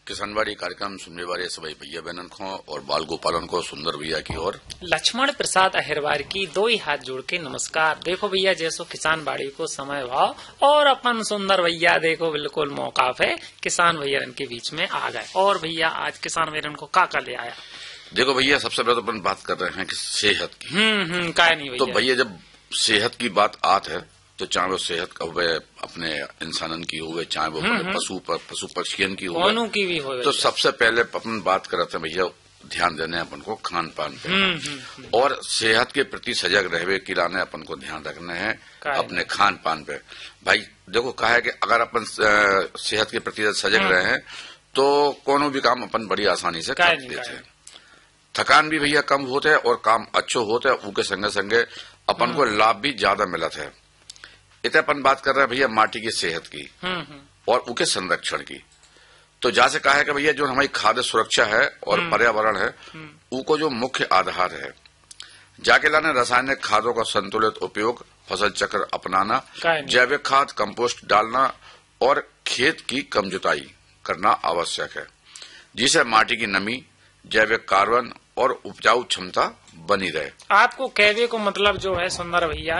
किसानवाड़ी कार्यक्रम सुनने वाले सभी भैया बहनों को और बाल गोपालन को सुंदर भैया की ओर लक्ष्मण प्रसाद अहिरवार की दो ही हाथ जोड़ के नमस्कार। देखो भैया जैसो किसान बाड़ी को समय भाव और अपन सुंदर भैया देखो बिल्कुल मौका पे किसान भैया के बीच में आ गए। और भैया आज किसान भैया को का ले आया? देखो भैया सबसे पहले तो अपन बात कर रहे हैं कि सेहत की। काय नहीं भैया। तो भैया जब सेहत की बात आत है तो चाहे वो सेहत का हुए अपने इंसानन की हुए, चाहे वो पशु पक्षियन की हुए, की भी हो। तो सबसे पहले अपन बात कर रहे थे भैया ध्यान देने अपन को खान पान पे और सेहत के प्रति सजग रहवे किलाने अपन को ध्यान रखना है अपने खान पान पे। भाई देखो कहा है कि अगर अपन सेहत के प्रति सजग रहे हैं तो कोनो भी काम अपन बड़ी आसानी से कर देते हैं। थकान भी भैया कम होते है और काम अच्छो होते है, उनके संगे संगे अपन को लाभ भी ज्यादा मिलत है। इतने अपन बात कर रहे हैं भैया माटी की सेहत की और उनके संरक्षण की। तो जैसे कहा है कि भैया जो हमारी खाद्य सुरक्षा है और पर्यावरण है उनको जो मुख्य आधार है, जाके लाने रासायनिक खादों का संतुलित उपयोग, फसल चक्र अपनाना, जैविक खाद कंपोस्ट डालना और खेत की कम जुताई करना आवश्यक है, जिससे माटी की नमी, जैविक कार्बन और उपजाऊ क्षमता बनी रहे। आपको कहने को मतलब जो है सुंदर भैया